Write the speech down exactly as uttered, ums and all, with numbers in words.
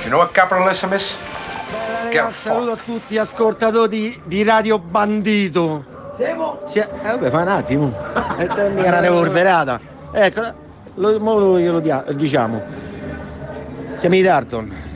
You know what capital S M is? Un saluto a tutti gli ascoltatori di Radio Bandito. Siamo? Si, eh, vabbè, fa un attimo. È mica una revolverata. Ecco, lo, mo glielo dia, diciamo. Siamo i Darton.